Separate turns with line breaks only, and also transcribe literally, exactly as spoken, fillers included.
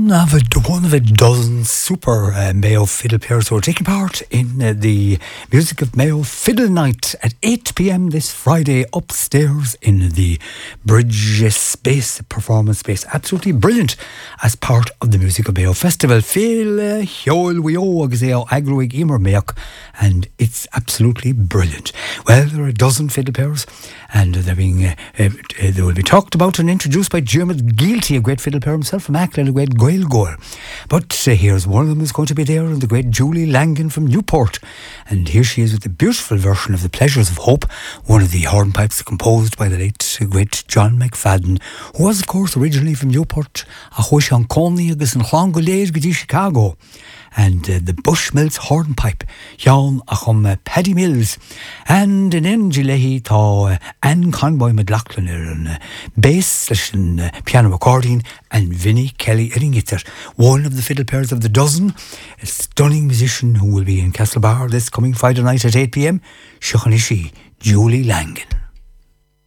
One of a, one of a dozen super uh, Mayo fiddle players who are taking part in uh, the Music of Mayo Fiddle Night at eight p.m. this Friday upstairs in the Bridge Space, performance space. Absolutely brilliant as part of the Music of Mayo Festival. Phil Hiol Wio Agzeo Agruig Emer Mayak, and it's absolutely brilliant. Well, there are a dozen fiddle players, and they're being uh, uh, they will be talked about and introduced by Dermot Gealty, a great fiddle player himself from Ackland, a great Gaelgore. But uh, here's one of them who's going to be there, and the great Julie Langan from Newport. And here she is with the beautiful version of The Pleasures of Hope, one of the hornpipes composed by the late uh, great John McFadden, who was of course originally from Newport, a Hoshan Conley, agus in Chlongolade, Gedi Chicago. And uh, the Bushmills hornpipe, Jan Achum uh, Paddy Mills, and in Engilehi tá uh, Anne Conboy McLaughlin and uh, bass and uh, piano accordion, and Vinnie Kelly Eringitzer, one of the fiddle players of the dozen, a stunning musician who will be in Castlebar this coming Friday night at eight p.m. Shochanishi, Julie Langan.